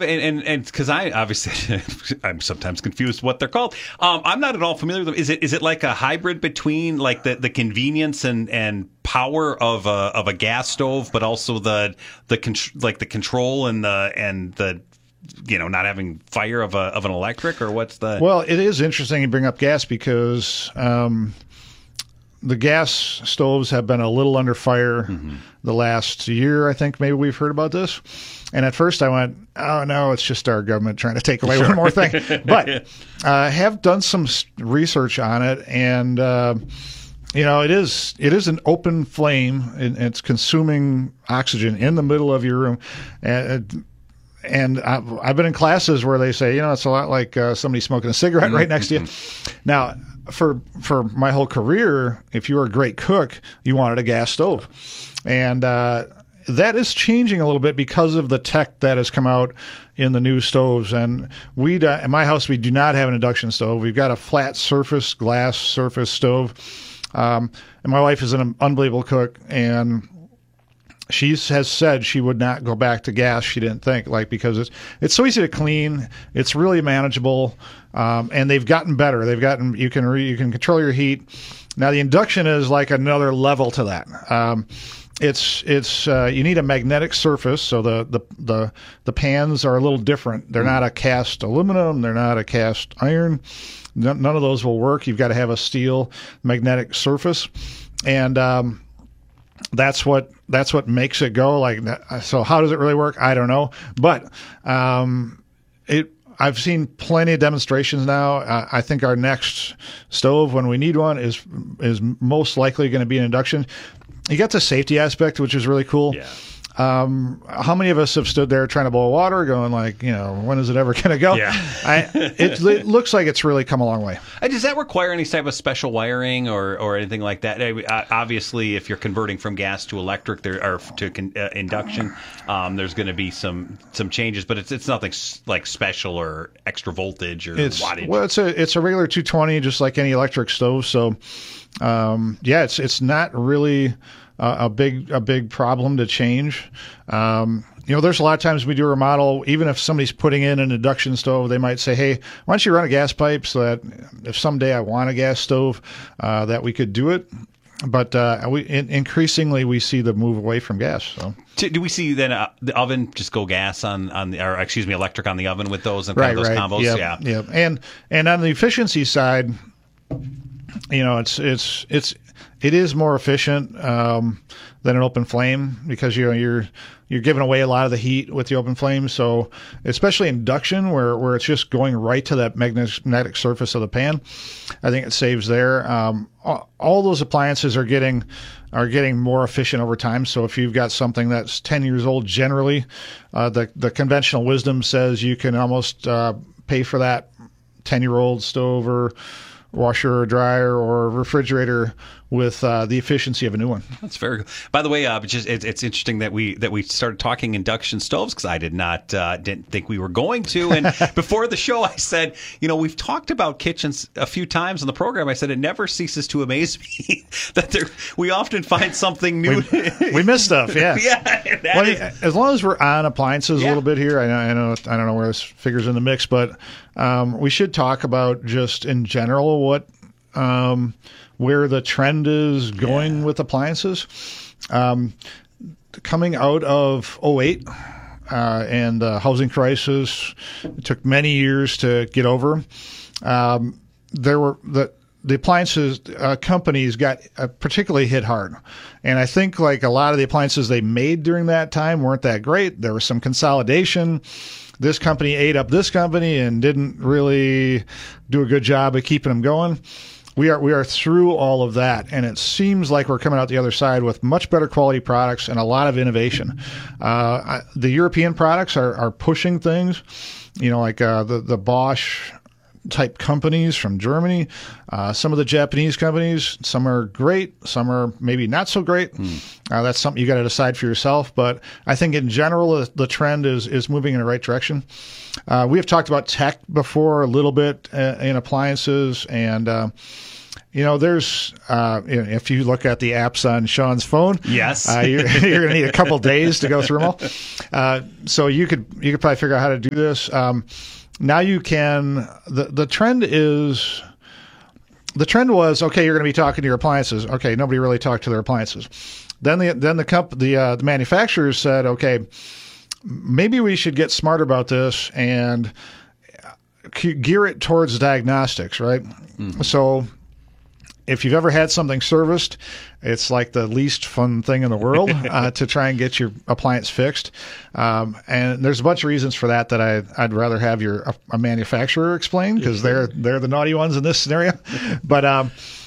and because I obviously I'm sometimes confused what they're called. I'm not at all familiar with them. Is it like a hybrid between like the convenience and power of a gas stove, but also the control and the not having fire of an electric, or what's the? Well, it is interesting you bring up gas because the gas stoves have been a little under fire the last year. I think maybe we've heard about this. And at first I went, oh, no, it's just our government trying to take away one more thing. But I have done some research on it, and it is an open flame, and it's consuming oxygen in the middle of your room. And I've been in classes where they say, it's a lot like somebody smoking a cigarette right next to you. Now, for my whole career, if you were a great cook, you wanted a gas stove. And that is changing a little bit because of the tech that has come out in the new stoves. And in my house, we do not have an induction stove. We've got a flat surface, glass surface stove. And my wife is an unbelievable cook, and she has said she would not go back to gas. She didn't think, because it's so easy to clean. It's really manageable, and they've gotten better. You can control your heat. Now the induction is like another level to that. You need a magnetic surface, so the pans are a little different. They're not a cast aluminum. They're not a cast iron. None of those will work. You've got to have a steel magnetic surface, and that's what makes it go. So how does it really work? I don't know, but I've seen plenty of demonstrations now. I think our next stove, when we need one, is most likely going to be an induction. You got the safety aspect, which is really cool. Yeah. How many of us have stood there trying to boil water going when is it ever going to go? Yeah. It looks like it's really come a long way. Does that require any type of special wiring or anything like that? Obviously, if you're converting from gas to electric to induction, there's going to be some changes, but it's nothing like special or extra voltage or wattage. Well, it's a regular 220, just like any electric stove. So, it's not really a big problem to change. There's a lot of times we do a remodel, even if somebody's putting in an induction stove, they might say, hey, why don't you run a gas pipe so that if someday I want a gas stove, that we could do it. But increasingly we see the move away from gas. So. Do we see then the oven just go gas electric on the oven with those and kind of those combos? Yep, yeah. And on the efficiency side, it is more efficient than an open flame because you're giving away a lot of the heat with the open flame. So especially induction where it's just going right to that magnetic surface of the pan, I think it saves there. All those appliances are getting more efficient over time. So if you've got something that's 10 years old, generally, the conventional wisdom says you can almost pay for that 10-year-old stove or washer or dryer or refrigerator with the efficiency of a new one. That's very good. By the way, it's interesting that we started talking induction stoves because I didn't think we were going to. And before the show, I said, we've talked about kitchens a few times on the program. I said it never ceases to amaze me that we often find something new. We miss stuff. Yeah. Yeah. As long as we're on appliances a little bit here, I don't know where this figures in the mix, but we should talk about just in general where the trend is going with appliances. Coming out of 2008 and the housing crisis, it took many years to get over. The appliances companies got particularly hit hard. And I think like a lot of the appliances they made during that time weren't that great. There was some consolidation. This company ate up this company and didn't really do a good job of keeping them going. We are through all of that, and it seems like we're coming out the other side with much better quality products and a lot of innovation. The European products are pushing things, like the Bosch type companies from Germany. Some of the Japanese companies, some are great, some are maybe not so great. That's something you got to decide for yourself. But I think in general, the trend is moving in the right direction. We have talked about tech before a little bit in appliances, and there's if you look at the apps on Sean's phone, Yes. you're going to need a couple days to go through them all. So you could probably figure out how to do this. Now you can. The trend was, okay, you're going to be talking to your appliances. Okay, nobody really talked to their appliances. Then the manufacturers said, okay, maybe we should get smarter about this and gear it towards diagnostics, right? Mm-hmm. So if you've ever had something serviced, it's like the least fun thing in the world to try and get your appliance fixed. And there's a bunch of reasons for that I'd rather have a manufacturer explain, because they're the naughty ones in this scenario. But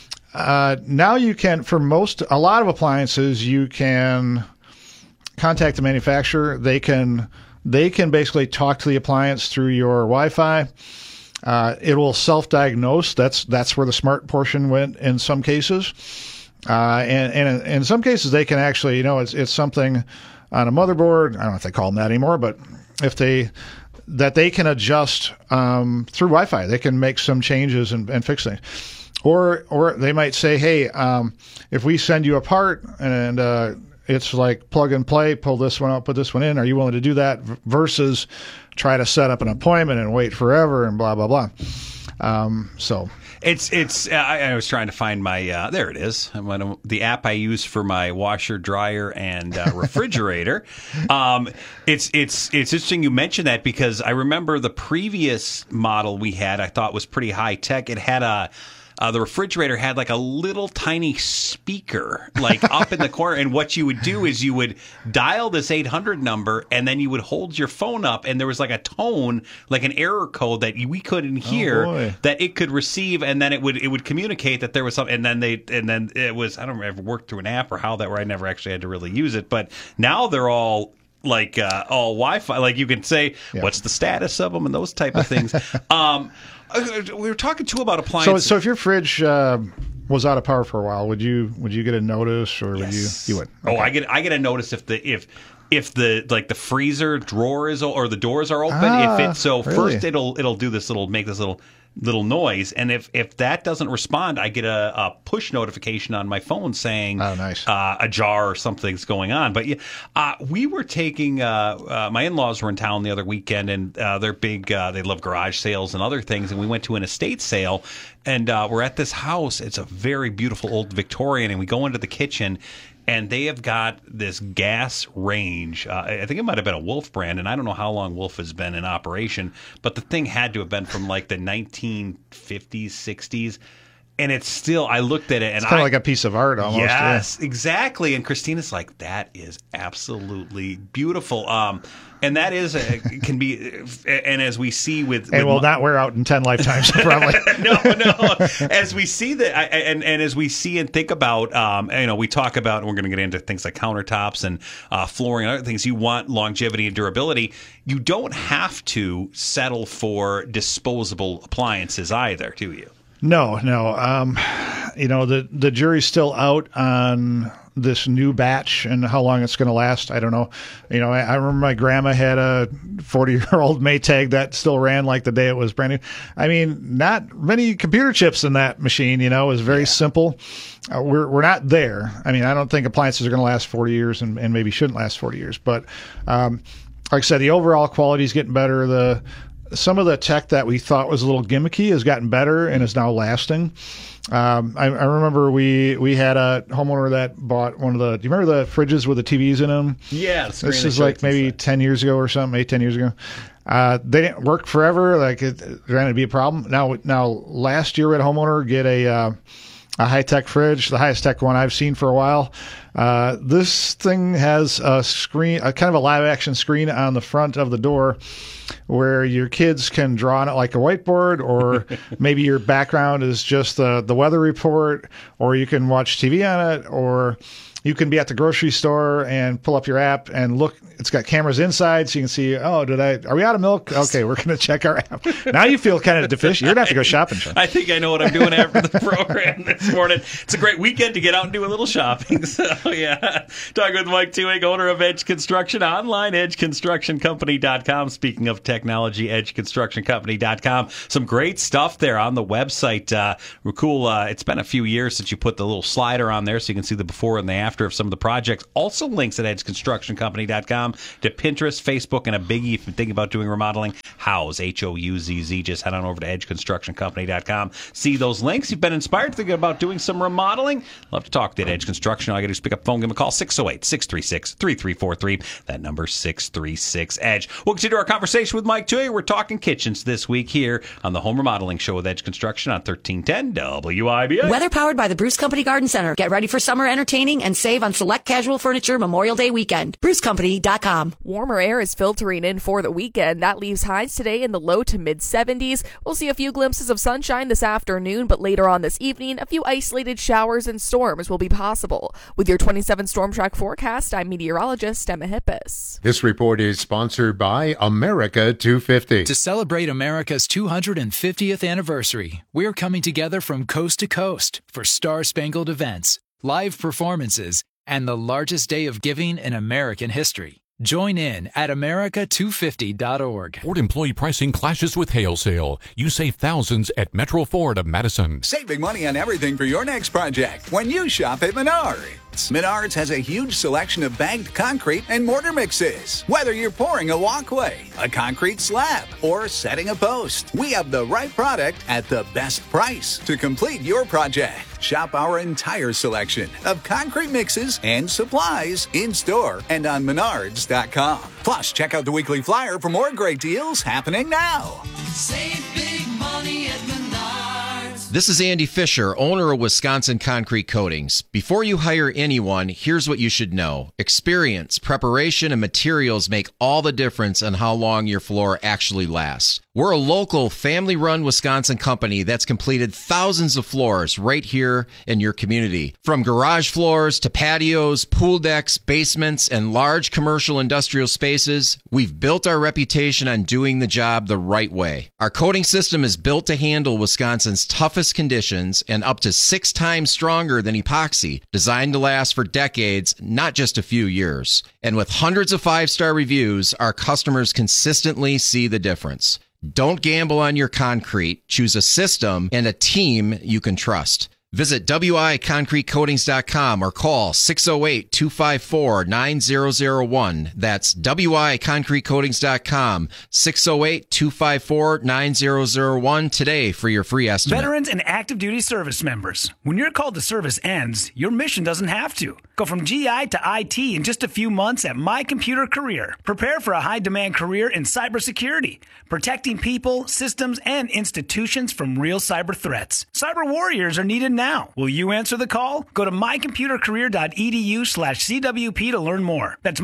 now you can, for a lot of appliances, you can contact the manufacturer. They can basically talk to the appliance through your Wi-Fi. It will self-diagnose. That's where the smart portion went in some cases. And in some cases, they can actually, it's something on a motherboard. I don't know if they call them that anymore, but that they can adjust through Wi-Fi. They can make some changes and fix things. Or they might say, hey, if we send you a part and it's like plug and play, pull this one out, put this one in, are you willing to do that? Versus try to set up an appointment and wait forever and blah, blah, blah. So it's. I was trying to find my. There it is. The app I use for my washer, dryer, and refrigerator. It's interesting you mentioned that, because I remember the previous model we had, I thought was pretty high tech. It had the refrigerator had like a little tiny speaker like up in the corner, and what you would do is you would dial this 800 number, and then you would hold your phone up, and there was like a tone, like an error code that we couldn't hear, that it could receive, and then it would communicate that there was something, and then it was, I don't remember if it worked through an app or how that, where I never actually had to really use it, but now they're all like all Wi-Fi, like you can say what's the status of them and those type of things. We were talking too about appliances. So if your fridge was out of power for a while, would you get a notice, or would you would? Okay. Oh, I get a notice if the like the freezer drawer is, or the doors are open. Really? First it'll do this make this little noise, and if that doesn't respond, I get a push notification on my phone saying nice. A jar or something's going on. But we were taking my in-laws were in town the other weekend, and they're big, they love garage sales and other things, and we went to an estate sale, and we're at this house. It's a very beautiful old Victorian, and we go into the kitchen, and they have got this gas range. I think it might have been a Wolf brand, and I don't know how long Wolf has been in operation, but the thing had to have been from like the 1950s, 60s. And it's still, I looked at it, and it's kind of like a piece of art almost. Yes, exactly. And Christina's like, that is absolutely beautiful. And that is, can be, and as we see with will not wear out in 10 lifetimes, probably. No. As we see that, and as we see and think about, we talk about, and we're going to get into things like countertops and flooring and other things. You want longevity and durability. You don't have to settle for disposable appliances either, do you? No. The jury's still out on this new batch and how long it's going to last. I don't know. I remember my grandma had a 40-year-old Maytag that still ran like the day it was brand new. I mean, not many computer chips in that machine. It was very simple. We're not there. I mean, I don't think appliances are going to last 40 years and maybe shouldn't last 40 years. But like I said, the overall quality is getting better. Some of the tech that we thought was a little gimmicky has gotten better and is now lasting. I remember we had a homeowner that bought one of the. Do you remember the fridges with the TVs in them? Yeah, this is like maybe 10 years ago or something, 8-10 years ago. They didn't work forever. Like it ran to be a problem. Now last year we had a homeowner get a high-tech fridge, the highest tech one I've seen for a while. This thing has a screen, a kind of a live-action screen on the front of the door where your kids can draw on it like a whiteboard, or maybe your background is just the weather report, or you can watch TV on it, or you can be at the grocery store and pull up your app and look. It's got cameras inside, so you can see, are we out of milk? Okay, we're going to check our app. Now you feel kind of deficient. You're going to have to go shopping, Sean. I think I know what I'm doing after the program this morning. It's a great weekend to get out and do a little shopping. So, yeah. Talking with Mike Tuig, owner of Edge Construction, online, edgeconstructioncompany.com. Speaking of technology, edgeconstructioncompany.com. Some great stuff there on the website. Cool. It's been a few years since you put the little slider on there so you can see the before and the after of some of the projects. Also links at edgeconstructioncompany.com to Pinterest, Facebook, and a biggie if you're thinking about doing remodeling. Houzz, Houzz. Just head on over to edgeconstructioncompany.com. See those links. You've been inspired to think about doing some remodeling. Love to talk to you at Edge Construction. All you got to do is pick up the phone, give them a call, 608-636-3343. That number 636-EDGE. We'll continue our conversation with Mike Tuig. We're talking kitchens this week here on the Home Remodeling Show with Edge Construction on 1310 WIBA. Weather powered by the Bruce Company Garden Center. Get ready for summer entertaining and save on select casual furniture Memorial Day weekend. BruceCompany.com. Warmer air is filtering in for the weekend. That leaves highs today in the low to mid 70s. We'll see a few glimpses of sunshine this afternoon, but later on this evening, a few isolated showers and storms will be possible. With your 27 Storm Track forecast, I'm meteorologist Emma Hippis. This report is sponsored by America 250. To celebrate America's 250th anniversary, we're coming together from coast to coast for star-spangled events, live performances, and the largest day of giving in American history. Join in at America250.org. Ford employee pricing clashes with hail sale. You save thousands at Metro Ford of Madison. Save big money on everything for your next project when you shop at Menards. Menards has a huge selection of bagged concrete and mortar mixes. Whether you're pouring a walkway, a concrete slab, or setting a post, we have the right product at the best price to complete your project. Shop our entire selection of concrete mixes and supplies in-store and on Menards.com. Plus, check out the weekly flyer for more great deals happening now. Save big money at Menards. This is Andy Fisher, owner of Wisconsin Concrete Coatings. Before you hire anyone, here's what you should know. Experience, preparation, and materials make all the difference on how long your floor actually lasts. We're a local, family-run Wisconsin company that's completed thousands of floors right here in your community. From garage floors to patios, pool decks, basements, and large commercial industrial spaces, we've built our reputation on doing the job the right way. Our coating system is built to handle Wisconsin's toughest conditions and up to 6 times stronger than epoxy, designed to last for decades, not just a few years. And with hundreds of 5-star reviews, our customers consistently see the difference. Don't gamble on your concrete. Choose a system and a team you can trust. Visit wiconcretecoatings.com or call 608-254-9001. That's wiconcretecoatings.com, 608-254-9001 today for your free estimate. Veterans and active duty service members, when your call to service ends, your mission doesn't have to. Go from GI to IT in just a few months at My Computer Career. Prepare for a high-demand career in cybersecurity, protecting people, systems, and institutions from real cyber threats. Cyber warriors are needed now. Will you answer the call? Go to mycomputercareer.edu/CWP to learn more. That's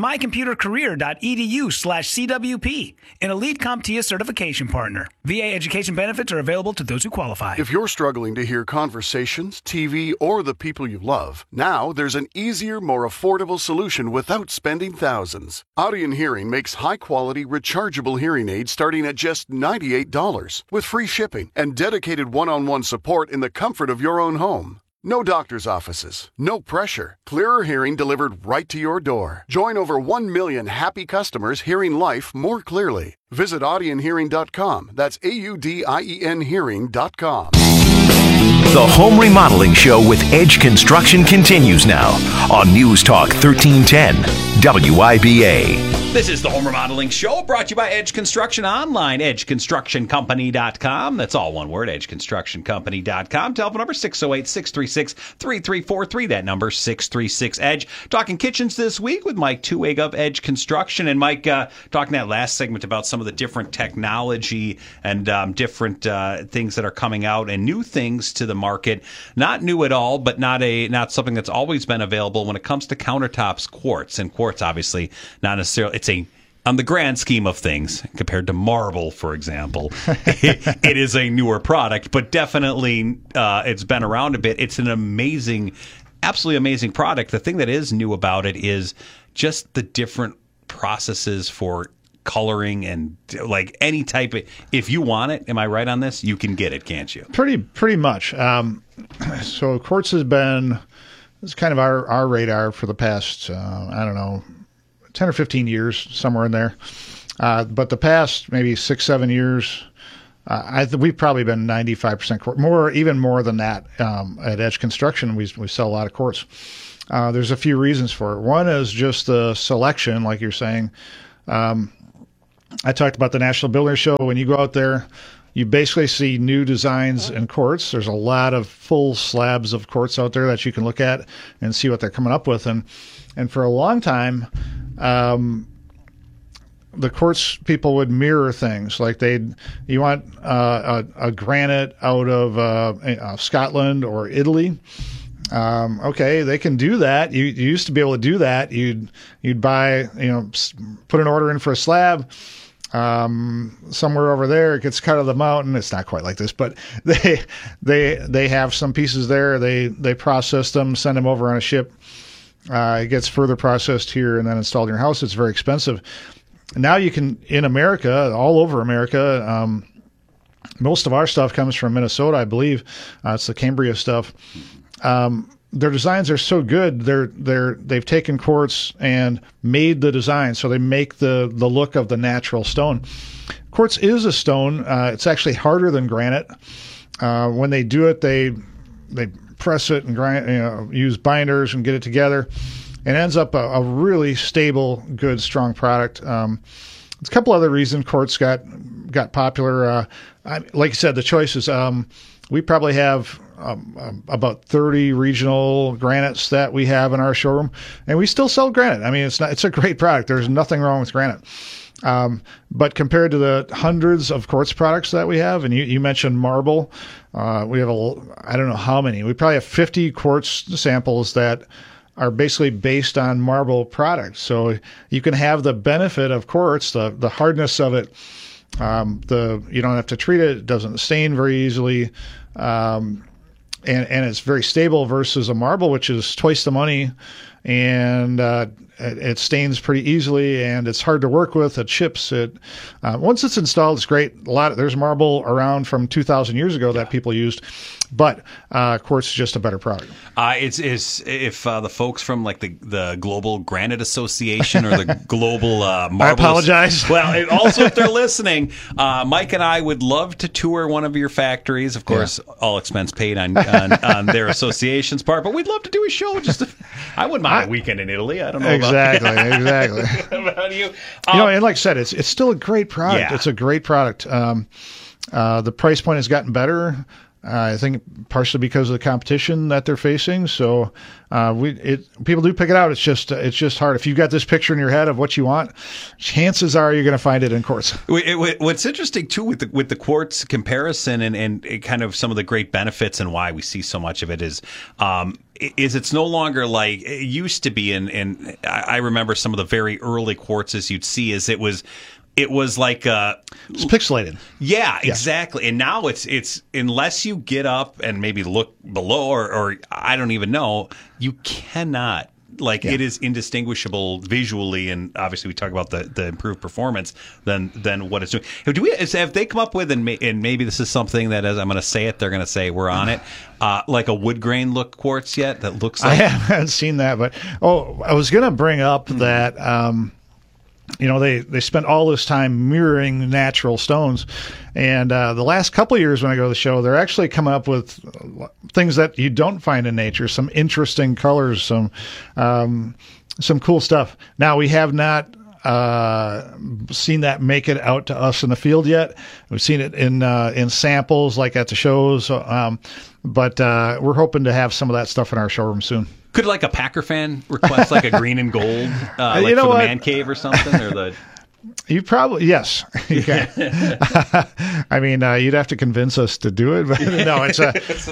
mycomputercareer.edu/CWP, an elite CompTIA certification partner. VA education benefits are available to those who qualify. If you're struggling to hear conversations, TV, or the people you love, now there's an easier, more affordable solution without spending thousands. Audien Hearing makes high-quality, rechargeable hearing aids starting at just $98 with free shipping and dedicated one-on-one support in the comfort of your own home. No doctor's offices, no pressure. Clearer hearing delivered right to your door. Join over 1 million happy customers hearing life more clearly. Visit audienhearing.com. That's AUDIEN hearing.com. The Home Remodeling Show with Edge Construction continues now on News Talk 1310 WIBA. This is the Home Remodeling Show, brought to you by Edge Construction online, edgeconstructioncompany.com. That's all one word, edgeconstructioncompany.com. Telephone number 608-636-3343. That number, 636-EDGE. Talking kitchens this week with Mike Tuig of Edge Construction. And Mike, talking that last segment about some of the different technology and different things that are coming out and new things to the market. Not new at all, but not something that's always been available when it comes to countertops, quartz. And quartz, obviously, not necessarily... on the grand scheme of things, compared to marble, for example, it is a newer product, but definitely it's been around a bit. It's an amazing absolutely amazing product. The thing that is new about it is just the different processes for coloring and like any type of, if you want it, am I right on this? You can get it, can't you? Pretty much. So quartz has been, it's kind of our radar for the past, 10 or 15 years, somewhere in there. But the past maybe 6-7 years, we've probably been 95% quartz, even more than that. At Edge Construction, we sell a lot of quartz. There's a few reasons for it. One is just the selection, like you're saying. I talked about the National Builders Show. When you go out there, you basically see new designs in quartz. There's a lot of full slabs of quartz out there that you can look at and see what they're coming up with. And for a long time, the quartz people would mirror things. Like you want a granite out of Scotland or Italy. Okay, they can do that. You used to be able to do that. You'd buy, put an order in for a slab. Somewhere over there, it gets cut out of the mountain. It's not quite like this, but they have some pieces there. They process them, send them over on a ship. It gets further processed here and then installed in your house. It's very expensive. Now you can, in America, all over America, most of our stuff comes from Minnesota, I believe. It's the Cambria stuff. Their designs are so good. They've taken quartz and made the design, so they make the look of the natural stone. Quartz is a stone. It's actually harder than granite. When they do it, they press it and grind, use binders and get it together, and ends up a really stable, good, strong product. There's a couple other reasons quartz got popular. Like you said, the choices. We probably have about 30 regional granites that we have in our showroom, and we still sell granite. I mean, it's a great product. There's nothing wrong with granite. But compared to the hundreds of quartz products that we have, and you mentioned marble, we have I don't know how many. We probably have 50 quartz samples that are basically based on marble products. So you can have the benefit of quartz, the hardness of it. You don't have to treat it. It doesn't stain very easily. And it's very stable versus a marble, which is twice the money, and it stains pretty easily, and it's hard to work with. It chips. Once it's installed, it's great. There's marble around from 2,000 years ago that people used, but quartz is just a better product. It's if the folks from like the Global Granite Association or the Global Marble. I apologize. Well, also if they're listening, Mike and I would love to tour one of your factories. Of course, all expense paid on their association's part, but we'd love to do a show. I wouldn't mind a weekend in Italy. I don't know exactly. How about you? And like I said, it's still a great product. Yeah. It's a great product. The price point has gotten better. I think partially because of the competition that they're facing. So people do pick it out. It's just hard. If you've got this picture in your head of what you want, chances are you're going to find it in quartz. What's interesting too with the quartz comparison and kind of some of the great benefits and why we see so much of it is it's no longer like it used to be. And I remember some of the very early quartzes you'd see is it was like it's pixelated. Yeah, exactly. And now it's unless you get up and maybe look below or I don't even know, you cannot. It is indistinguishable visually, and obviously we talk about the improved performance than what it's doing. Have they come up with, and maybe this is something that as I'm going to say it, they're going to say we're on it, like a wood grain look quartz yet that looks like? I haven't seen that, but I was going to bring up that. They spent all this time mirroring natural stones. And the last couple of years when I go to the show, they're actually coming up with things that you don't find in nature, some interesting colors, some cool stuff. Now, we have not seen that make it out to us in the field yet. We've seen it in samples like at the shows, but we're hoping to have some of that stuff in our showroom soon. Could like a Packer fan request like a green and gold, for the man cave or something, or the? You probably yes. You can. I mean, you'd have to convince us to do it, but no, it's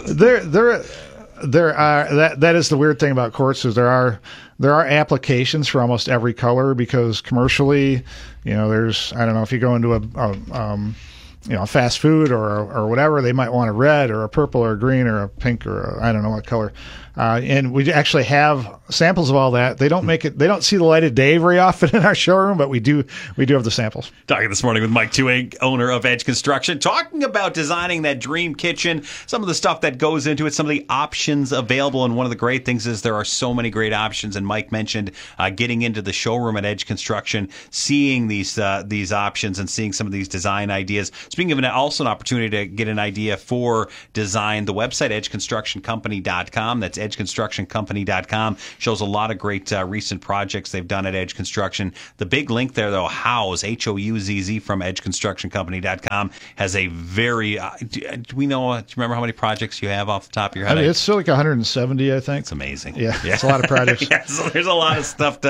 there are that is the weird thing about quartz is there are applications for almost every color because commercially, there's I don't know if you go into a fast food or whatever, they might want a red or a purple or a green or a pink or I don't know what color. And we actually have samples of all that. They don't make it. They don't see the light of day very often in our showroom, but we do have the samples. Talking this morning with Mike Tuig, owner of Edge Construction, talking about designing that dream kitchen, some of the stuff that goes into it, some of the options available. And one of the great things is there are so many great options. And Mike mentioned getting into the showroom at Edge Construction, seeing these options and seeing some of these design ideas. Speaking of also an opportunity to get an idea for design, the website edgeconstructioncompany.com. That's edgeconstructioncompany.com. Shows a lot of great recent projects they've done at Edge Construction. The big link there, though, Houzz, Houzz from edgeconstructioncompany.com, has a very, do you remember how many projects you have off the top of your head? I mean, it's still like 170, I think. It's amazing. Yeah. It's a lot of projects. Yeah, so there's a lot of stuff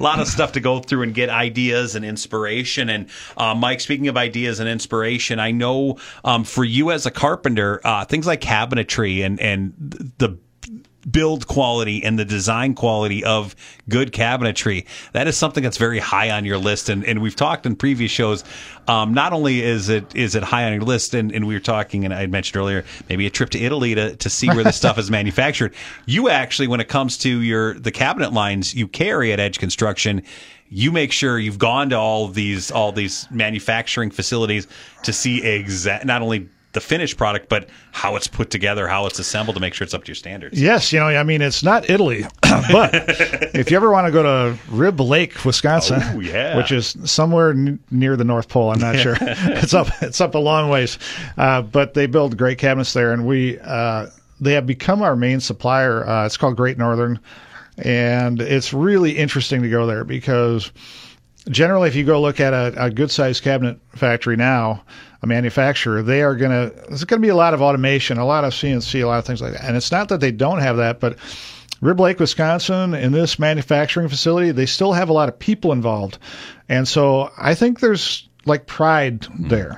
to go through and get ideas and inspiration. And Mike, speaking of ideas and inspiration, I know for you as a carpenter, things like cabinetry and the build quality and the design quality of good cabinetry, that is something that's very high on your list. And we've talked in previous shows, not only is it high on your list, and we were talking, and I had mentioned earlier, maybe a trip to Italy to see where this stuff is manufactured. You actually, when it comes to the cabinet lines you carry at Edge Construction, you make sure you've gone to all these manufacturing facilities to see not only the finished product, but how it's put together, how it's assembled to make sure it's up to your standards. Yes, I mean, it's not Italy, but if you ever want to go to Rib Lake, Wisconsin, which is somewhere near the North Pole, I'm not sure. It's up a long ways, but they build great cabinets there, and they have become our main supplier. It's called Great Northern, and it's really interesting to go there because generally, if you go look at a good-sized cabinet factory now, a manufacturer, there's going to be a lot of automation, a lot of CNC, a lot of things like that. And it's not that they don't have that, but Rib Lake, Wisconsin, in this manufacturing facility, they still have a lot of people involved. And so I think there's like pride there.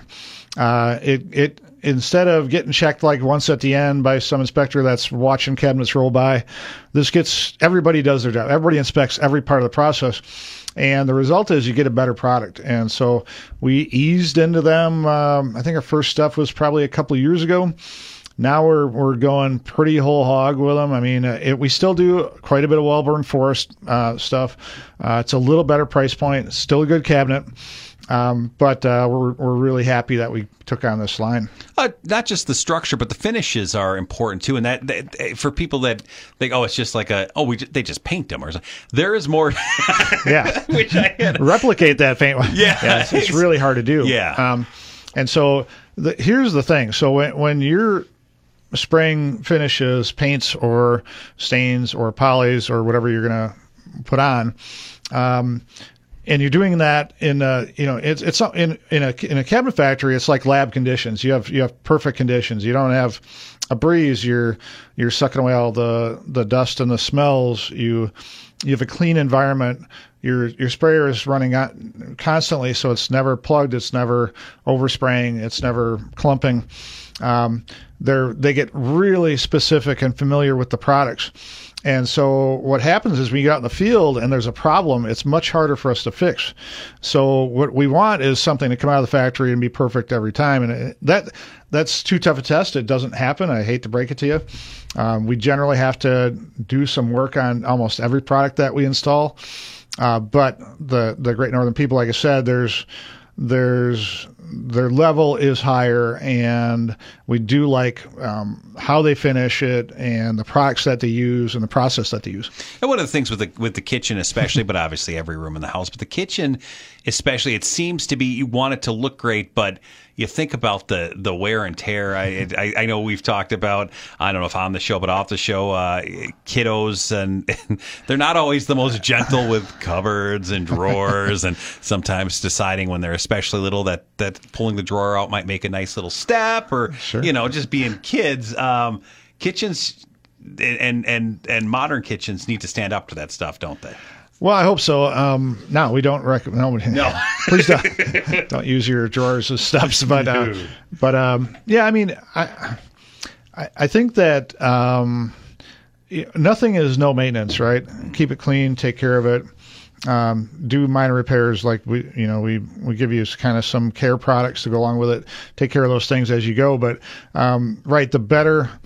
It instead of getting checked like once at the end by some inspector that's watching cabinets roll by, everybody does their job. Everybody inspects every part of the process. And the result is you get a better product. And so we eased into them. I think our first stuff was probably a couple of years ago. Now we're going pretty whole hog with them. I mean, we still do quite a bit of Wellborn Forest stuff. It's a little better price point. It's still a good cabinet. But we're really happy that we took on this line. Not just the structure, but the finishes are important too. And that for people that think, it's just like they just paint them or something. There is more. Yeah, replicate that paint. Yeah, it's really hard to do. Yeah, and so here's the thing. So when you're spraying finishes, paints or stains or polys or whatever you're going to put on. And you're doing that in it's in a cabinet factory. It's like lab conditions. You have perfect conditions. You don't have a breeze. You're sucking away all the dust and the smells. You have a clean environment. Your sprayer is running constantly, so it's never plugged. It's never overspraying. It's never clumping. They get really specific and familiar with the products. And so what happens is when you get out in the field and there's a problem, it's much harder for us to fix. So what we want is something to come out of the factory and be perfect every time. And that's too tough a test. It doesn't happen. I hate to break it to you. We generally have to do some work on almost every product that we install. But the Great Northern people, like I said, their level is higher, and we do like how they finish it and the products that they use and the process that they use. And one of the things with the kitchen especially, but obviously every room in the house, but the kitchen especially, it seems to be you want it to look great, but you think about the wear and tear. I know we've talked about, I don't know if on the show, but off the show, kiddos, and they're not always the most gentle with cupboards and drawers, and sometimes deciding when they're especially little that pulling the drawer out might make a nice little step, or just being kids. Kitchens and modern kitchens need to stand up to that stuff, don't they? Well, I hope so. No, we don't recommend. No, please don't use your drawers as steps. But yeah, I mean, I think that nothing is no maintenance, right? Keep it clean, take care of it. Do minor repairs, like we give you kind of some care products to go along with it. Take care of those things as you go. But right, the better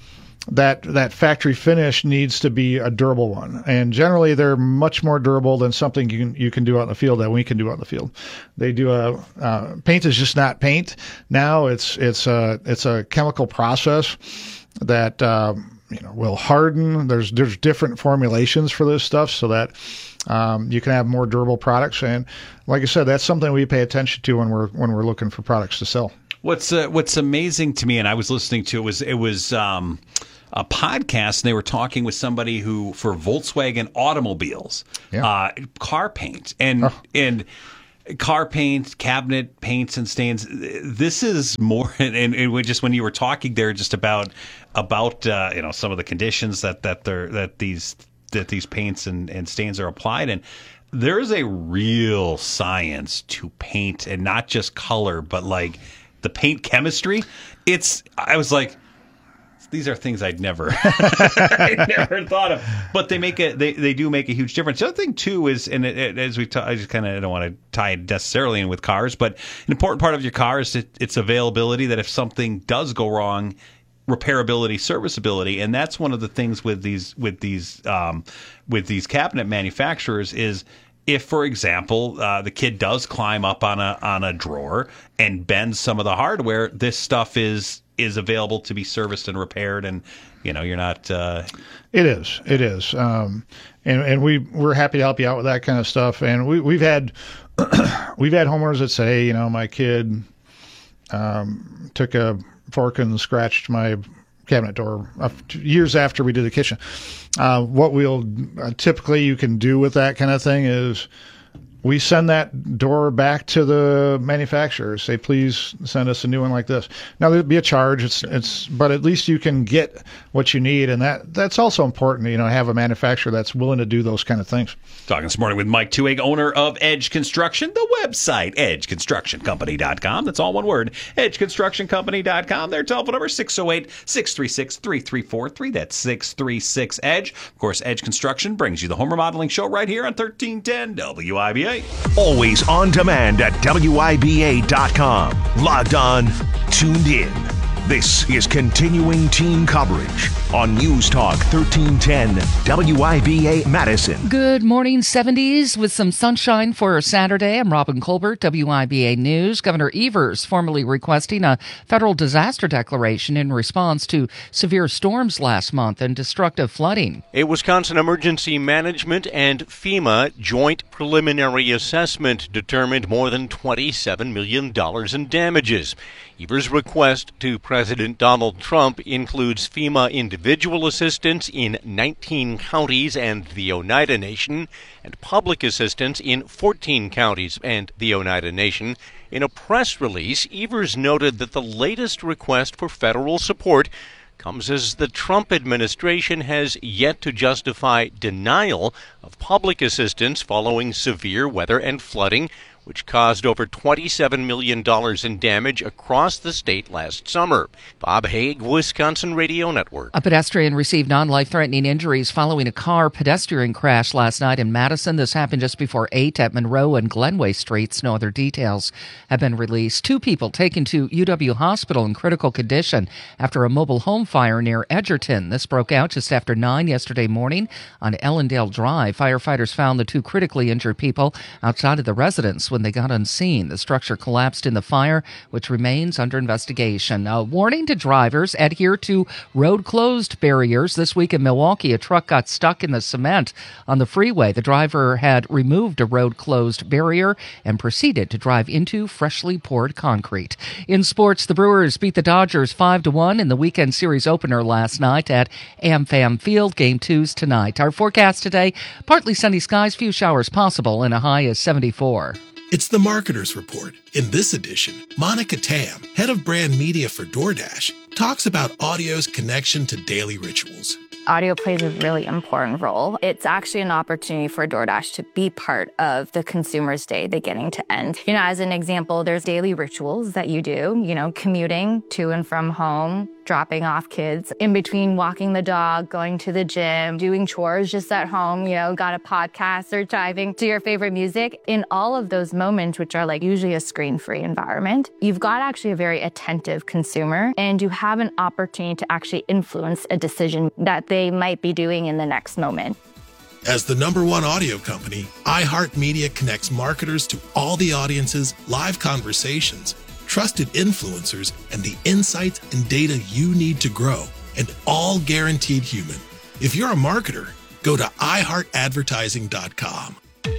that factory finish needs to be a durable one, and generally they're much more durable than something you can do out in the field that we can do out in the field. They do paint is just not paint now. It's a chemical process that will harden. There's different formulations for this stuff so that you can have more durable products. And like I said, that's something we pay attention to when we're looking for products to sell. What's amazing to me, and I was listening to it was a podcast, and they were talking with somebody who for Volkswagen automobiles, car paint and car paint, cabinet paints and stains. This is more, and just when you were talking there, just about some of the conditions that these paints and stains are applied in. There's a real science to paint, and not just color, but like the paint chemistry. I was like, these are things I'd never thought of, but they do make a huge difference. The other thing too is, and as we I just kind of don't want to tie it necessarily in with cars, but an important part of your car is its availability. That if something does go wrong, repairability, serviceability, and that's one of the things with these cabinet manufacturers is, if, for example, the kid does climb up on a drawer and bends some of the hardware, this stuff is available to be serviced and repaired, and you're not. It is, and we're happy to help you out with that kind of stuff. And we've had homeowners that say, my kid took a fork and scratched my cabinet door years after we did the kitchen. What we'll typically you can do with that kind of thing is we send that door back to the manufacturer. Say, please send us a new one like this. Now there'll be a charge. But at least you can get what you need, and that's also important. Have a manufacturer that's willing to do those kind of things. Talking this morning with Mike Tuig, owner of Edge Construction. The website edgeconstructioncompany.com. That's all one word. Edgeconstructioncompany.com. Their telephone number 608-636-3343. That's 636-EDGE. Of course, Edge Construction brings you the home remodeling show right here on 1310 WIBA. Always on demand at WIBA.com. Logged on, tuned in. This is continuing team coverage on News Talk 1310 WIBA Madison. Good morning, 70s with some sunshine for Saturday. I'm Robin Colbert, WIBA News. Governor Evers formally requesting a federal disaster declaration in response to severe storms last month and destructive flooding. A Wisconsin Emergency Management and FEMA joint preliminary assessment determined more than $27 million in damages. Evers' request to President Donald Trump includes FEMA individual assistance in 19 counties and the Oneida Nation, and public assistance in 14 counties and the Oneida Nation. In a press release, Evers noted that the latest request for federal support comes as the Trump administration has yet to justify denial of public assistance following severe weather and flooding, which caused over $27 million in damage across the state last summer. Bob Haig, Wisconsin Radio Network. A pedestrian received non-life-threatening injuries following a car pedestrian crash last night in Madison. This happened just before 8 at Monroe and Glenway Streets. No other details have been released. 2 people taken to UW Hospital in critical condition after a mobile home fire near Edgerton. This broke out just after 9 yesterday morning on Ellendale Drive. Firefighters found the 2 critically injured people outside of the residence when they got on scene. The structure collapsed in the fire, which remains under investigation. A warning to drivers: adhere to road closed barriers. This week in Milwaukee, a truck got stuck in the cement on the freeway. The driver had removed a road closed barrier and proceeded to drive into freshly poured concrete. In sports, the Brewers beat the Dodgers 5-1 in the weekend series opener last night at AmFam Field. Game 2's tonight. Our forecast today: partly sunny skies, few showers possible, and a high of 74. It's the Marketer's Report. In this edition, Monica Tam, head of brand media for DoorDash, talks about audio's connection to daily rituals. Audio plays a really important role. It's actually an opportunity for DoorDash to be part of the consumer's day beginning to end. As an example, there's daily rituals that you do, commuting to and from home, dropping off kids, in between walking the dog, going to the gym, doing chores just at home, got a podcast or diving to your favorite music. In all of those moments, which are like usually a screen-free environment, you've got actually a very attentive consumer, and you have an opportunity to actually influence a decision that they might be doing in the next moment. As the #1 audio company, iHeartMedia connects marketers to all the audiences, live conversations, trusted influencers, and the insights and data you need to grow, and all guaranteed human. If you're a marketer, go to iHeartAdvertising.com.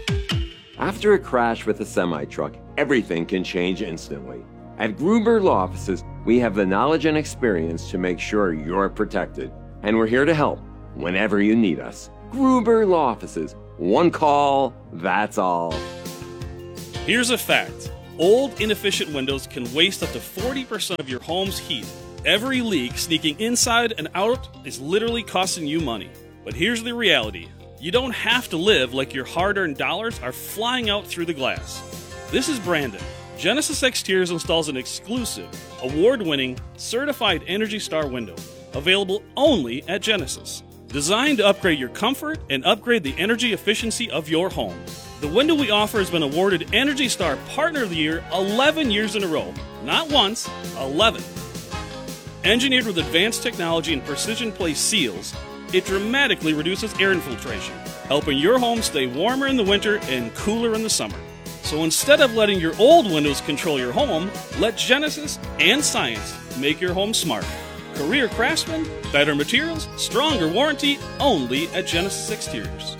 After a crash with a semi-truck, everything can change instantly. At Gruber Law Offices, we have the knowledge and experience to make sure you're protected. And we're here to help whenever you need us. Gruber Law Offices. One call, that's all. Here's a fact. Old, inefficient windows can waste up to 40% of your home's heat. Every leak sneaking inside and out is literally costing you money. But here's the reality. You don't have to live like your hard-earned dollars are flying out through the glass. This is Brandon. Genesis Exteriors installs an exclusive, award-winning, certified Energy Star window, available only at Genesis. Designed to upgrade your comfort and upgrade the energy efficiency of your home. The window we offer has been awarded Energy Star Partner of the Year 11 years in a row. Not once, 11. Engineered with advanced technology and precision place seals, it dramatically reduces air infiltration, helping your home stay warmer in the winter and cooler in the summer. So instead of letting your old windows control your home, let Genesis and science make your home smart. Career craftsman, better materials, stronger warranty, only at Genesis Exteriors.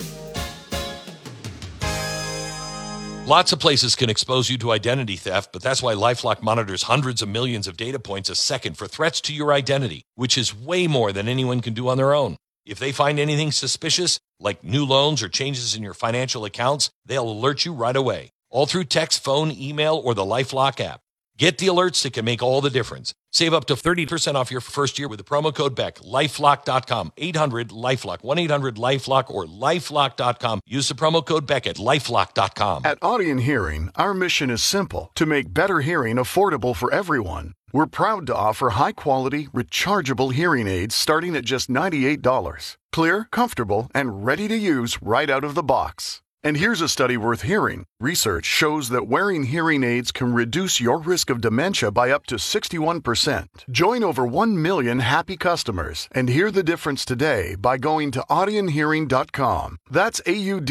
Lots of places can expose you to identity theft, but that's why LifeLock monitors hundreds of millions of data points a second for threats to your identity, which is way more than anyone can do on their own. If they find anything suspicious, like new loans or changes in your financial accounts, they'll alert you right away, all through text, phone, email, or the LifeLock app. Get the alerts that can make all the difference. Save up to 30% off your first year with the promo code BECK. LifeLock.com, 800-LifeLock, 1-800-LifeLock, or LifeLock.com. Use the promo code BECK at LifeLock.com. At Audien Hearing, our mission is simple: to make better hearing affordable for everyone. We're proud to offer high-quality, rechargeable hearing aids starting at just $98. Clear, comfortable, and ready to use right out of the box. And here's a study worth hearing. Research shows that wearing hearing aids can reduce your risk of dementia by up to 61%. Join over 1 million happy customers and hear the difference today by going to audienhearing.com. That's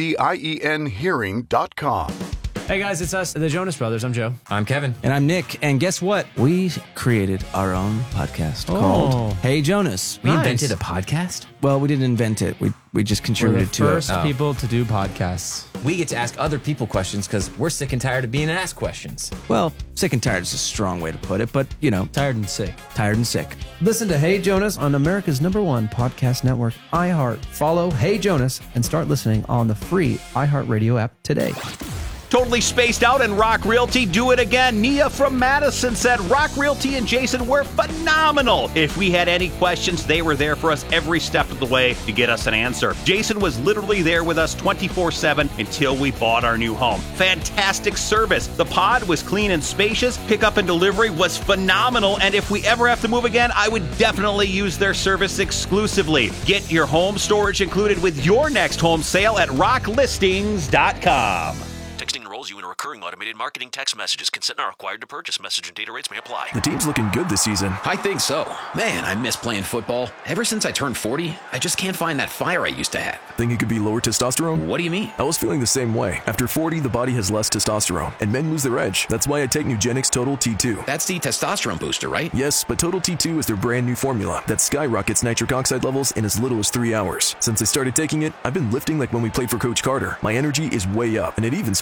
AUDIEN hearing.com. Hey guys, it's us, the Jonas Brothers. I'm Joe. I'm Kevin. And I'm Nick. And guess what? We created our own podcast called Hey Jonas. We invented a podcast? Well, we didn't invent it. We just contributed to it. We're the first people to do podcasts. We get to ask other people questions because we're sick and tired of being asked questions. Well, sick and tired is a strong way to put it, but, tired and sick. Tired and sick. Listen to Hey Jonas on America's #1 podcast network, iHeart. Follow Hey Jonas and start listening on the free iHeartRadio app today. Totally spaced out and Rock Realty do it again. Nia from Madison said Rock Realty and Jason were phenomenal. If we had any questions, they were there for us every step of the way to get us an answer. Jason was literally there with us 24/7 until we bought our new home. Fantastic service. The pod was clean and spacious. Pickup and delivery was phenomenal. And if we ever have to move again, I would definitely use their service exclusively. Get your home storage included with your next home sale at rocklistings.com. Texting enrolls you in a recurring automated marketing text messages. Consent not required to purchase. Message and data rates may apply. The team's looking good this season. I think so. Man, I miss playing football. Ever since I turned 40, I just can't find that fire I used to have. Think it could be lower testosterone? What do you mean? I was feeling the same way. After 40, the body has less testosterone, and men lose their edge. That's why I take Nugenix Total T2. That's the testosterone booster, right? Yes, but Total T2 is their brand new formula that skyrockets nitric oxide levels in as little as 3 hours. Since I started taking it, I've been lifting like when we played for Coach Carter. My energy is way up, and it even spiced up things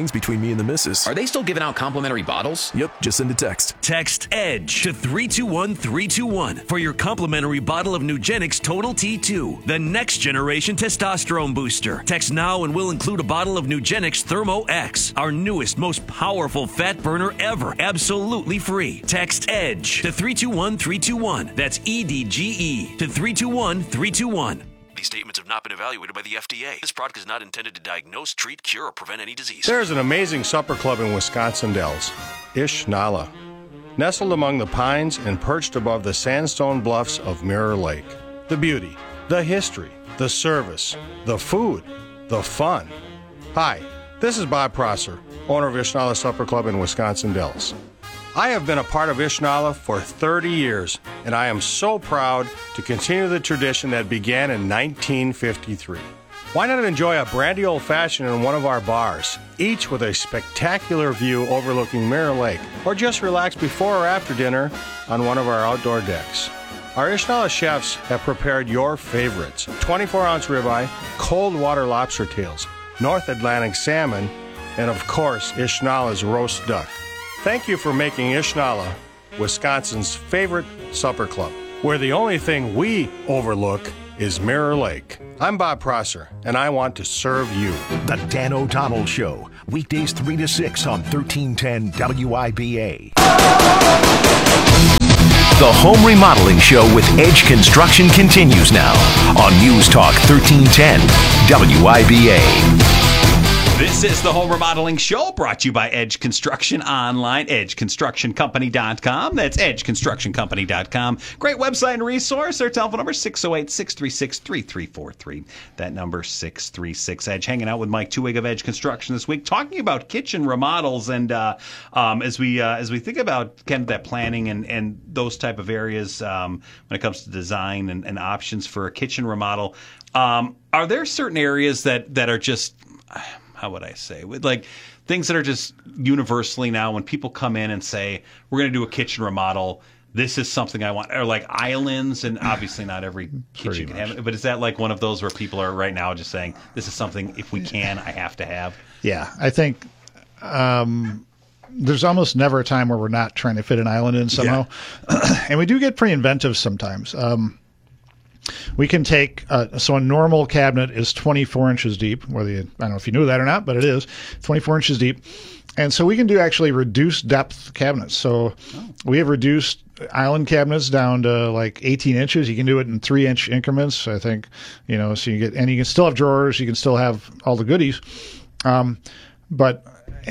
things between me and the missus. Are they still giving out complimentary bottles? Yep, just send a text. Text EDGE to 321321 for your complimentary bottle of Nugenix Total T2, the next generation testosterone booster. Text now and we'll include a bottle of Nugenix Thermo X, our newest, most powerful fat burner ever, absolutely free. Text EDGE to 321321. That's EDGE to 321321. These statements have not been evaluated by the FDA. This product is not intended to diagnose, treat, cure, or prevent any disease. There's an amazing supper club in Wisconsin Dells, Ish Nala, nestled among the pines and perched above the sandstone bluffs of Mirror Lake. The beauty, the history, the service, the food, the fun. Hi, this is Bob Prosser, owner of Ish Nala Supper Club in Wisconsin Dells. I have been a part of Ish Nala for 30 years, and I am so proud to continue the tradition that began in 1953. Why not enjoy a brandy old-fashioned in one of our bars, each with a spectacular view overlooking Mirror Lake, or just relax before or after dinner on one of our outdoor decks. Our Ish Nala chefs have prepared your favorites: 24-ounce ribeye, cold water lobster tails, North Atlantic salmon, and of course, Ish Nala's roast duck. Thank you for making Ish Nala Wisconsin's favorite supper club, where the only thing we overlook is Mirror Lake. I'm Bob Prosser, and I want to serve you. The Dan O'Donnell Show, weekdays 3 to 6 on 1310 WIBA. The Home Remodeling Show with Edge Construction continues now on News Talk 1310 WIBA. This is the Home Remodeling Show, brought to you by Edge Construction Online, edgeconstructioncompany.com. That's edgeconstructioncompany.com. Great website and resource. Our telephone number, 608-636-3343. That number, 636-EDGE. Hanging out with Mike Tuig of Edge Construction this week, talking about kitchen remodels. And as we think about kind of that planning and those type of areas when it comes to design and options for a kitchen remodel, are there certain areas that are just... how would I say, with like things that are just universally now when people come in and say, we're going to do a kitchen remodel, this is something I want, or like islands, and obviously not every kitchen can have it, but is that like one of those where people are right now just saying, this is something, if we can, I have to have? Yeah, I think there's almost never a time where we're not trying to fit an island in somehow. Yeah. And we do get pretty inventive sometimes. We can take, so a normal cabinet is 24 inches deep, I don't know if you knew that or not, but it is 24 inches deep. And so we can do actually reduced depth cabinets. So we have reduced island cabinets down to like 18 inches. You can do it in 3-inch increments, I think, so you can still have drawers, you can still have all the goodies. But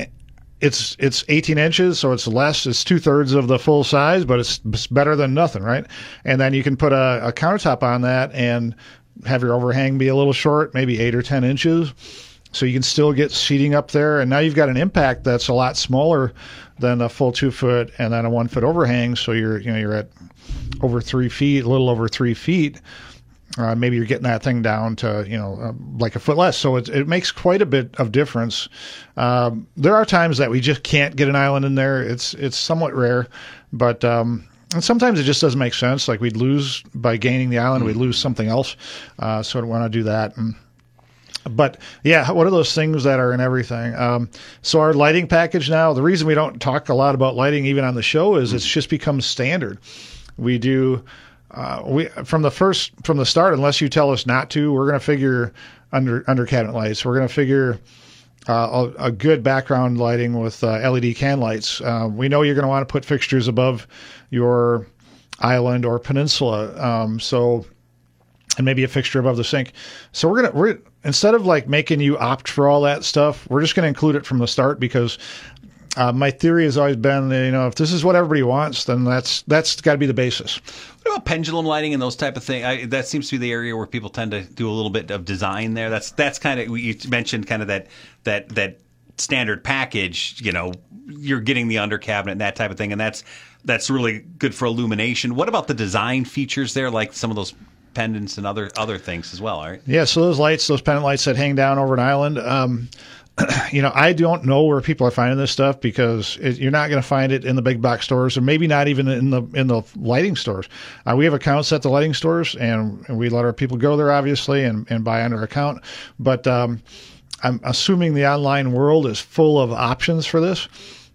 it's 18 inches, so it's less. It's 2/3 of the full size, but it's better than nothing, right? And then you can put a countertop on that and have your overhang be a little short, maybe 8 or 10 inches, so you can still get seating up there. And now you've got an impact that's a lot smaller than a full 2-foot and then a 1-foot overhang. So you're at over 3 feet, a little over 3 feet. Maybe you're getting that thing down to, like a foot less. So it makes quite a bit of difference. There are times that we just can't get an island in there. It's somewhat rare, but and sometimes it just doesn't make sense. Like we'd lose by gaining the island, we'd lose something else. So I don't want to do that. But yeah, what are those things that are in everything? So our lighting package now, the reason we don't talk a lot about lighting even on the show is it's just become standard. We do... from the start, unless you tell us not to, we're going to figure under cabinet lights. We're going to figure a good background lighting with LED can lights. We know you're going to want to put fixtures above your island or peninsula. And maybe a fixture above the sink. So we're instead of like making you opt for all that stuff, we're just going to include it from the start because. My theory has always been, if this is what everybody wants, then that's got to be the basis. What about pendulum lighting and those type of things? That seems to be the area where people tend to do a little bit of design there. That's kind of, you mentioned kind of that standard package. You're getting the under cabinet and that type of thing, and that's really good for illumination. What about the design features there, like some of those pendants and other things as well? All right. Yeah. So those pendant lights that hang down over an island. I don't know where people are finding this stuff because you're not going to find it in the big box stores, or maybe not even in the lighting stores. We have accounts at the lighting stores, and we let our people go there, obviously, and buy under account. But I'm assuming the online world is full of options for this.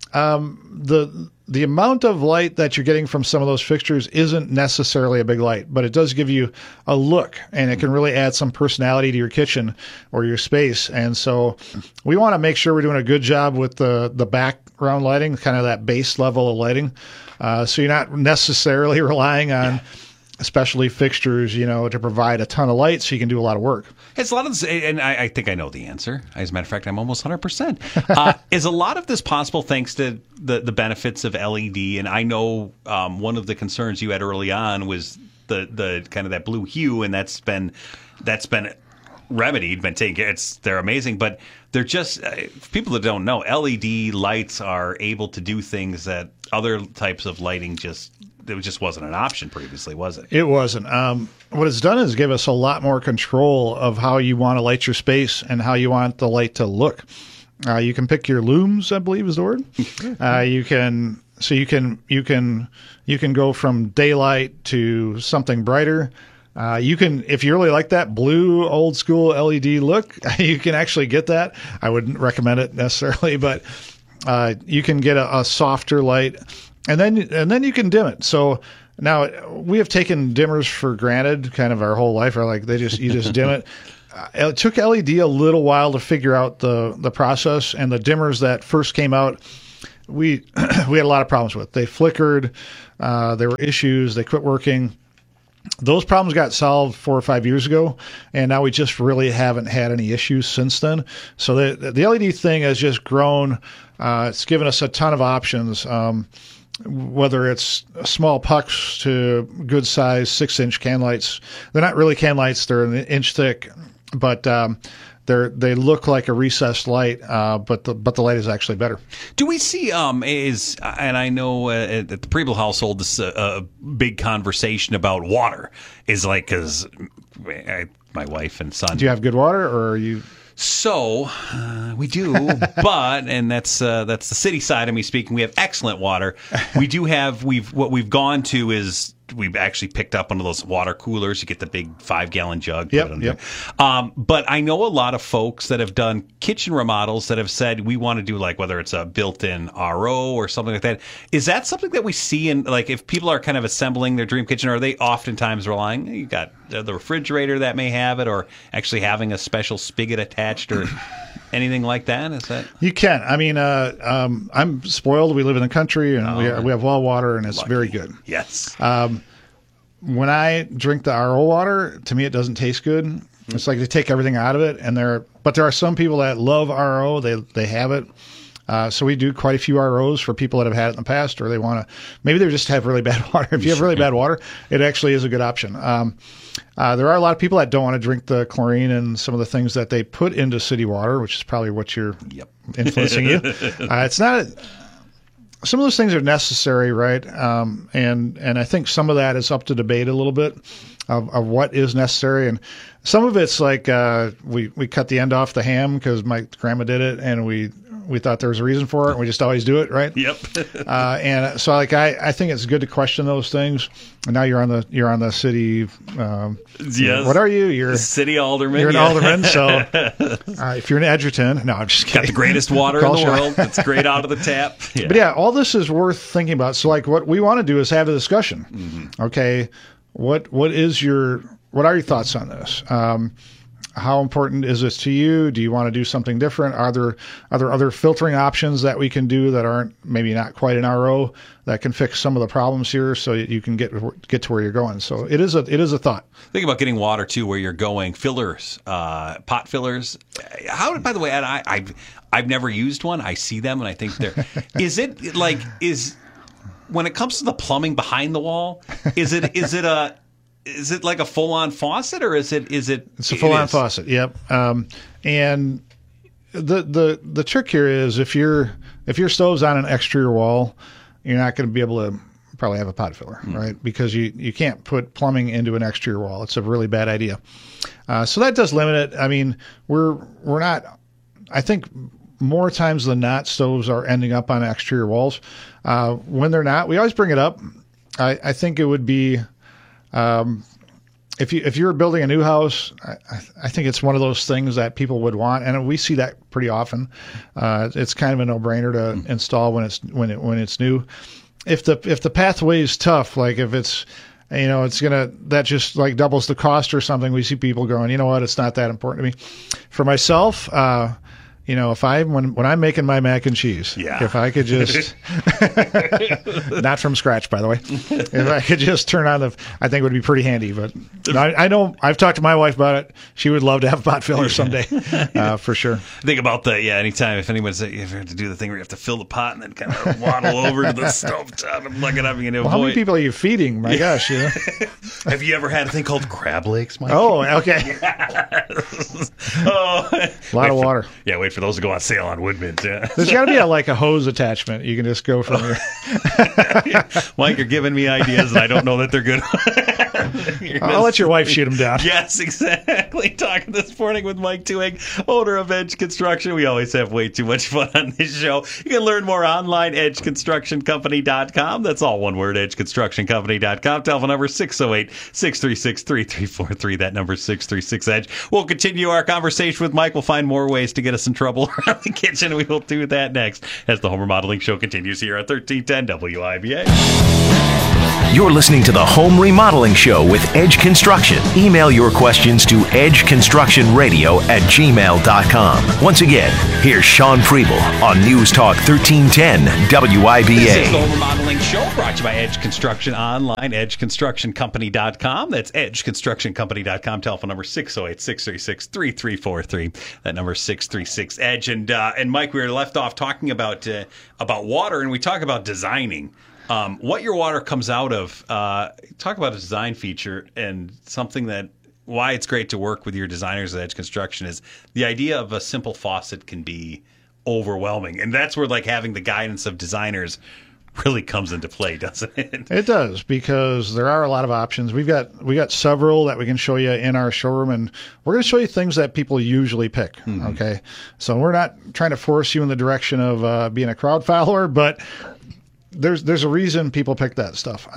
The amount of light that you're getting from some of those fixtures isn't necessarily a big light, but it does give you a look, and it can really add some personality to your kitchen or your space. And so we want to make sure we're doing a good job with the background lighting, kind of that base level of lighting. So you're not necessarily relying on specialty fixtures, to provide a ton of light so you can do a lot of work. It's a lot of this, and I think I know the answer. As a matter of fact, I'm almost 100%. Is a lot of this possible thanks to the benefits of LED? And I know one of the concerns you had early on was the kind of that blue hue, and that's been remedied, been taken care. They're amazing, but they're just for people that don't know, LED lights are able to do things that other types of lighting it just wasn't an option previously, was it? It wasn't. What it's done is give us a lot more control of how you want to light your space and how you want the light to look. You can pick your looms, I believe is the word. You can go from daylight to something brighter. You can, if you really like that blue old school LED look, you can actually get that. I wouldn't recommend it necessarily, but you can get a softer light. And then you can dim it. So now we have taken dimmers for granted kind of our whole life. You just dim it. It took LED a little while to figure out the process, and the dimmers that first came out, we had a lot of problems with. They flickered. There were issues. They quit working. Those problems got solved 4 or 5 years ago, and now we just really haven't had any issues since then. So the LED thing has just grown. It's given us a ton of options. Whether it's small pucks to good size 6-inch can lights. They're not really can lights. They're an inch thick, but they look like a recessed light, but the light is actually better. Do we see and I know at the Preble household, this a big conversation about water is like, because my wife and son. Do you have good water, or are you? So we do, and that's the city side of me speaking. We have excellent water. We do have. What we've gone to is we've actually picked up one of those water coolers. You get the big 5-gallon jug. Yep. But I know a lot of folks that have done kitchen remodels that have said we want to do whether it's a built-in RO or something like that. Is that something that we see in if people are kind of assembling their dream kitchen? Are they oftentimes relying? You got the refrigerator that may have it, or actually having a special spigot attached, or anything like that? Is that you can? I mean, I'm spoiled. We live in the country, and we have well water, and it's very good. Yes. When I drink the RO water, to me it doesn't taste good. It's like they take everything out of it, but there are some people that love RO. They have it. So we do quite a few ROs for people that have had it in the past, or maybe they just have really bad water. If you have really bad water, it actually is a good option. There are a lot of people that don't want to drink the chlorine and some of the things that they put into city water, which is probably what you're influencing you. It's not. Some of those things are necessary, right? And I think some of that is up to debate a little bit of what is necessary. And some of it's like we cut the end off the ham because my grandma did it, and we thought there was a reason for it, and we just always do it, right? Yep. And so I think it's good to question those things. And now you're on the city. Yes. What are you? You're a city alderman. You're an alderman. So if you're in Edgerton, no, I'm just kidding. Got the greatest water in the world. It's great out of the tap. Yeah. But all this is worth thinking about. So what we want to do is have a discussion. Mm-hmm. Okay, what are your thoughts on this? How important is this to you? Do you want to do something different? Are there other filtering options that we can do that aren't maybe not quite an RO that can fix some of the problems here, so you can get to where you're going? So it is a thought. Think about getting water too, where you're going. Fillers, pot fillers. By the way, and I've never used one. I see them and I think they're. When it comes to the plumbing behind the wall, is it like a full-on faucet, or is it? It's a full-on faucet. Yep. And the trick here is if your stove's on an exterior wall, you're not going to be able to probably have a pot filler, right? Because you can't put plumbing into an exterior wall. It's a really bad idea. So that does limit it. I mean, we're not. I think more times than not, stoves are ending up on exterior walls. When they're not, we always bring it up. I think it would be. if you're building a new house, I think it's one of those things that people would want, and we see that pretty often. It's kind of a no-brainer to install when it's new. If the pathway is tough, like if it's that just like doubles the cost or something, we see people going, you know what, it's not that important to me. For myself, if when I'm making my mac and cheese, if I could just, not from scratch, by the way, if I could just turn on I think it would be pretty handy. But I know I've talked to my wife about it. She would love to have a pot filler someday, for sure. Think about that. Yeah, anytime if anyone's you ever have to do the thing where you have to fill the pot and then kind of waddle over to the stovetop and plug it up. How many people are you feeding? My gosh, Have you ever had a thing called crab legs, Mike? Oh, okay. A lot of water. Wait for those to go on sale on Woodman's. Yeah. There's got to be a hose attachment. You can just go from here. Mike, you're giving me ideas, and I don't know that they're good. I'll let your wife shoot them down. Yes, exactly. Talking this morning with Mike Tuig, owner of Edge Construction. We always have way too much fun on this show. You can learn more online, edgeconstructioncompany.com. That's all one word, edgeconstructioncompany.com. Telephone number 608-636-3343. That number is 636-EDGE. We'll continue our conversation with Mike. We'll find more ways to get us in trouble around the kitchen. We will do that next as the Home Remodeling Show continues here at 1310 WIBA. You're listening to the Home Remodeling Show with Edge Construction. Email your questions to edgeconstructionradio@gmail.com. Once again, here's Sean Preble on News Talk 1310 WIBA. This is the Home Remodeling Show brought to you by Edge Construction online, edgeconstructioncompany.com. That's edgeconstructioncompany.com. Telephone number 608-636-3343. That number is 636-EDGE. And Mike, we were left off talking about water, and we talk about designing. What your water comes out of, talk about a design feature and something why it's great to work with your designers at Edge Construction is the idea of a simple faucet can be overwhelming. And that's where having the guidance of designers really comes into play, doesn't it? It does, because there are a lot of options. We got several that we can show you in our showroom, and we're going to show you things that people usually pick. Mm-hmm. Okay, so we're not trying to force you in the direction of being a crowd follower, but there's a reason people pick that stuff.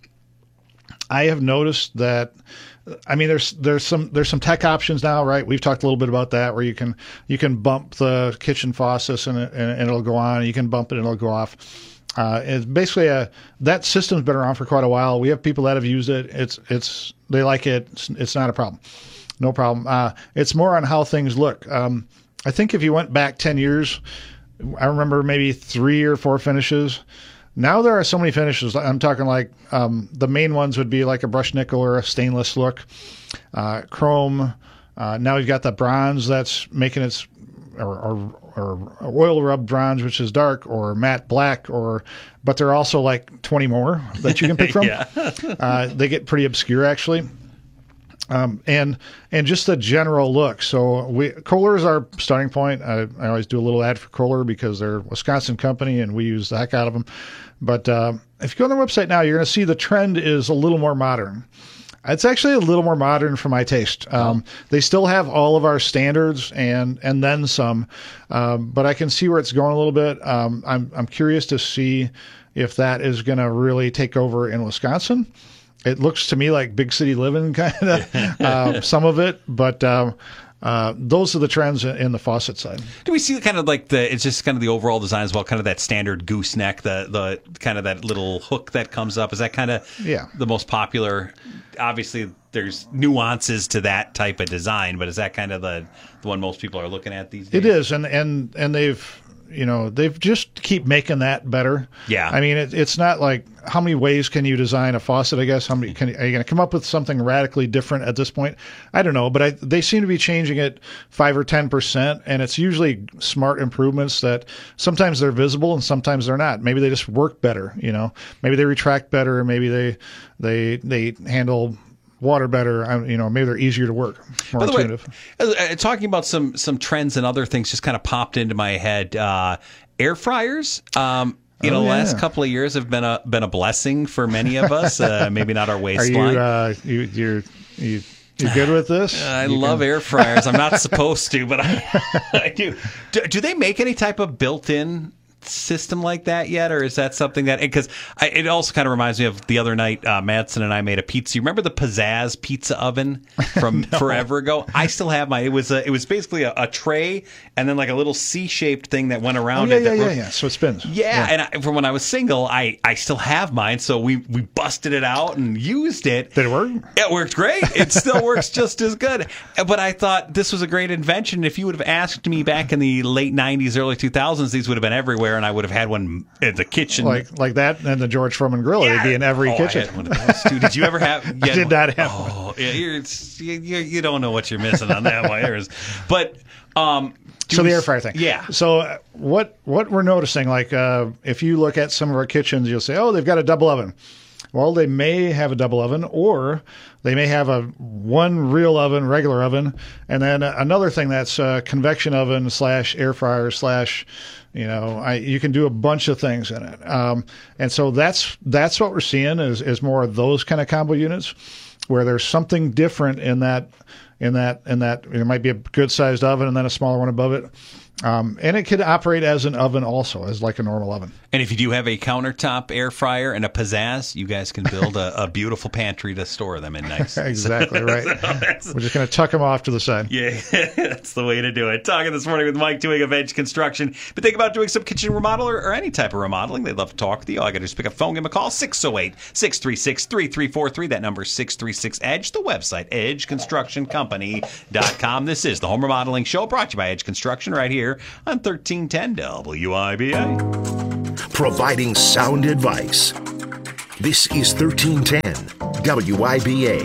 I have noticed that. I mean, there's some tech options now, right? We've talked a little bit about that, where you can bump the kitchen faucets and it'll go on. You can bump it and it'll go off. It's basically that system's been around for quite a while. We have people that have used it. They like it. It's not a problem. No problem. It's more on how things look. I think if you went back 10 years, I remember maybe 3 or 4 finishes. Now there are so many finishes. I'm talking the main ones would be like a brushed nickel or a stainless look, chrome. Now you've got the bronze that's making its or oil rubbed bronze, which is dark, or matte black, but there are also 20 more that you can pick from. They get pretty obscure actually. And just the general look. So Kohler is our starting point. I always do a little ad for Kohler because they're a Wisconsin company and we use the heck out of them. But if you go on their website now, you're going to see the trend is a little more modern. It's actually a little more modern for my taste. They still have all of our standards and then some, but I can see where it's going a little bit. I'm curious to see if that is going to really take over in Wisconsin. It looks to me like big city living kind of, some of it, but those are the trends in the faucet side. Do we see kind of it's just kind of the overall design as well, kind of that standard gooseneck, the kind of that little hook that comes up? Is that kind of the most popular? Obviously, there's nuances to that type of design, but is that kind of the one most people are looking at these days? It is, and they've just keep making that better. Yeah. I mean, it's not like how many ways can you design a faucet, I guess? Are you going to come up with something radically different at this point? I don't know, but they seem to be changing it 5 or 10%, and it's usually smart improvements that sometimes they're visible and sometimes they're not. Maybe they just work better, Maybe they retract better, maybe they handle water better, maybe they're easier to work, more intuitive. Talking about some trends and other things just kind of popped into my head. Air fryers, the last couple of years have been a blessing for many of us. Maybe not our waistline. Are you good with this? I love air fryers. I'm not supposed to, but I do. Do they make any type of built-in system like that yet, or is that something that, because it also kind of reminds me of the other night, Madsen and I made a pizza. You remember the Pizzazz pizza oven from forever ago? I still have it was basically a tray and then like a little C-shaped thing that went around it. Yeah. So it spins. Yeah. And from when I was single, I still have mine. So we busted it out and used it. Did it work? It worked great. It still works just as good. But I thought this was a great invention. If you would have asked me back in the late 90s, early 2000s, these would have been everywhere, and I would have had one in the kitchen. Like that and the George Foreman grill. It'd be in every kitchen. I had one of those too. Did you ever have? I did not have one. Yeah, you don't know what you're missing on that one. But so the air fryer thing. Yeah. So what we're noticing, like if you look at some of our kitchens, you'll say, oh, they've got a double oven. Well, they may have a double oven, or they may have one real oven, regular oven, and then another thing that's convection oven / air fryer / you can do a bunch of things in it. And so that's what we're seeing is more of those kind of combo units where there's something different in that it might be a good sized oven and then a smaller one above it. And it could operate as an oven also, as like a normal oven. And if you do have a countertop air fryer and a Pizzazz, you guys can build a beautiful pantry to store them in nice. Exactly right. We're just going to tuck them off to the side. Yeah, that's the way to do it. Talking this morning with Mike Doing of Edge Construction. But think about doing some kitchen remodel or any type of remodeling. They'd love to talk with you. All I got to do is pick up the phone, give them a call, 608-636-3343. That number is 636-EDGE. The website, edgeconstructioncompany.com. This is the Home Remodeling Show, brought to you by Edge Construction right here on 1310 WIBA. Providing sound advice. This is 1310 WIBA.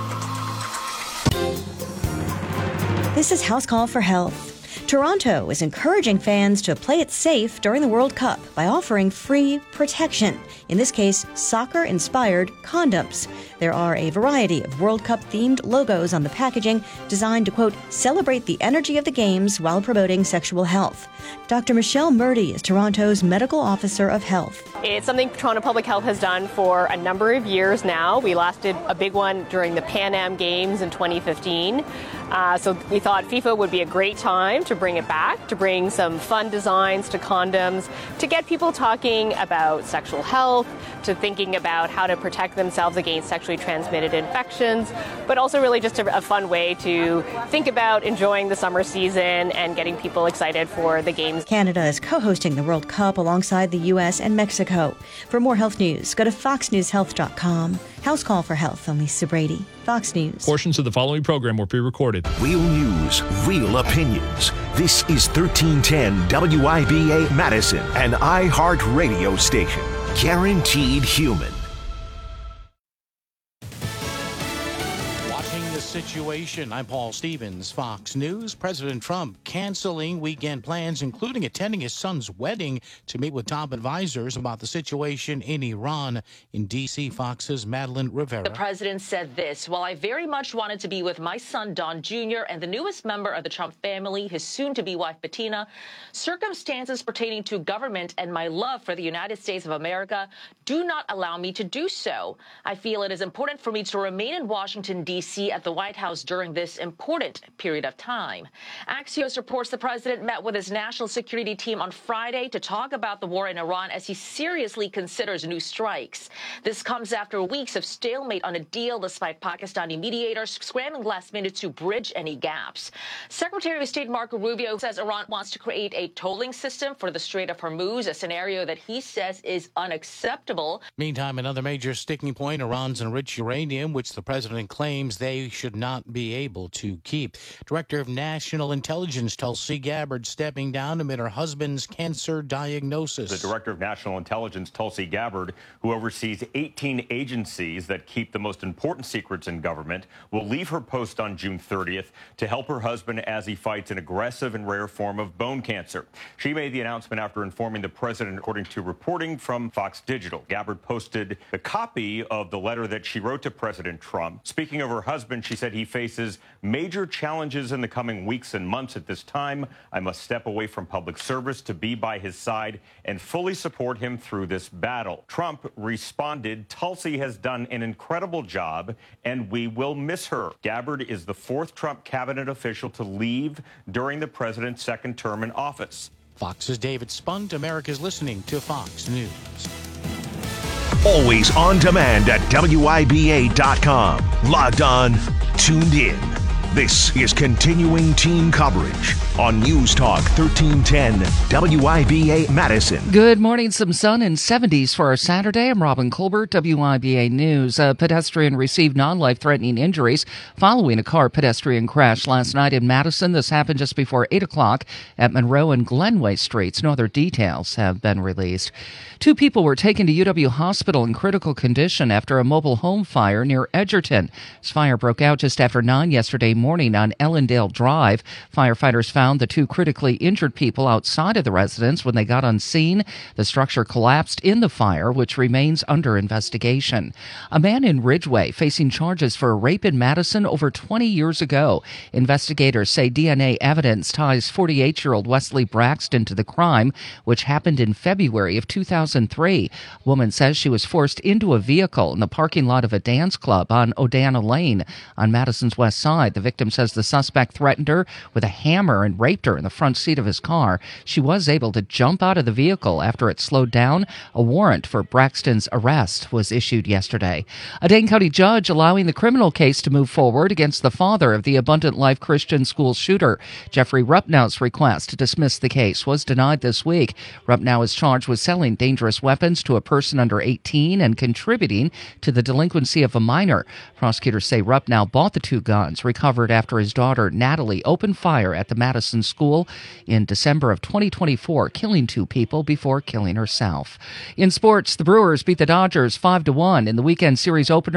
This is House Call for Health. Toronto is encouraging fans to play it safe during the World Cup by offering free protection. In this case, soccer-inspired condoms. There are a variety of World Cup-themed logos on the packaging designed to, quote, celebrate the energy of the games while promoting sexual health. Dr. Michelle Murdy is Toronto's Medical Officer of Health. It's something Toronto Public Health has done for a number of years now. We last did a big one during the Pan Am Games in 2015. So we thought FIFA would be a great time to bring it back, to bring some fun designs to condoms, to get people talking about sexual health, to thinking about how to protect themselves against sexually transmitted infections, but also really just a fun way to think about enjoying the summer season and getting people excited for the games. Canada is co-hosting the World Cup alongside the U.S. and Mexico. For more health news, go to foxnewshealth.com. House Call for Health, I'm Lisa Brady. Fox News. Portions of the following program were pre-recorded. Real news, real opinions. This is 1310 WIBA Madison, an iHeart radio station. Guaranteed human. Situation. I'm Paul Stevens, Fox News. President Trump canceling weekend plans, including attending his son's wedding, to meet with top advisors about the situation in Iran. In D.C., Fox's Madeline Rivera. The president said this: while I very much wanted to be with my son, Don Jr., and the newest member of the Trump family, his soon-to-be wife, Bettina, circumstances pertaining to government and my love for the United States of America do not allow me to do so. I feel it is important for me to remain in Washington, D.C. at the White House during this important period of time. Axios reports the president met with his national security team on Friday to talk about the war in Iran as he seriously considers new strikes. This comes after weeks of stalemate on a deal, despite Pakistani mediators scrambling last minute to bridge any gaps. Secretary of State Marco Rubio says Iran wants to create a tolling system for the Strait of Hormuz, a scenario that he says is unacceptable. Meantime, another major sticking point: Iran's enriched uranium, which the president claims they should not be able to keep. Director of National Intelligence Tulsi Gabbard stepping down amid her husband's cancer diagnosis. The Director of National Intelligence, Tulsi Gabbard, who oversees 18 agencies that keep the most important secrets in government, will leave her post on June 30th to help her husband as he fights an aggressive and rare form of bone cancer. She made the announcement after informing the president, according to reporting from Fox Digital. Gabbard posted a copy of the letter that she wrote to President Trump. Speaking of her husband, she said he faces major challenges in the coming weeks and months. At this time, I must step away from public service to be by his side and fully support him through this battle. Trump responded, Tulsi has done an incredible job and we will miss her. Gabbard is the fourth Trump cabinet official to leave during the president's second term in office. Fox's David Spunt. America's listening to Fox News. Always on demand at WIBA.com. Logged on, tuned in. This is continuing team coverage on News Talk 1310 WIBA Madison. Good morning. Some sun and 70s for our Saturday. I'm Robin Colbert, WIBA News. A pedestrian received non-life-threatening injuries following a car-pedestrian crash last night in Madison. This happened just before 8 o'clock at Monroe and Glenway Streets. No other details have been released. 2 people were taken to UW Hospital in critical condition after a mobile home fire near Edgerton. This fire broke out just after 9 yesterday morning on Ellendale Drive. Firefighters found the 2 critically injured people outside of the residence when they got on scene. The structure collapsed in the fire, which remains under investigation. A man in Ridgeway facing charges for a rape in Madison over 20 years ago. Investigators say DNA evidence ties 48-year-old Wesley Braxton to the crime, which happened in February of 2003. A woman says she was forced into a vehicle in the parking lot of a dance club on Odana Lane on Madison's west side. The victim says the suspect threatened her with a hammer and raped her in the front seat of his car. She was able to jump out of the vehicle after it slowed down. A warrant for Braxton's arrest was issued yesterday. A Dane County judge allowing the criminal case to move forward against the father of the Abundant Life Christian School shooter. Jeffrey Rupnow's request to dismiss the case was denied this week. Rupnow is charged with selling dangerous weapons to a person under 18 and contributing to the delinquency of a minor. Prosecutors say Rupnow bought the 2 guns recovered after his daughter Natalie opened fire at the Madison school in December of 2024, killing 2 people before killing herself. In sports, the Brewers beat the Dodgers 5-1 in the weekend series opener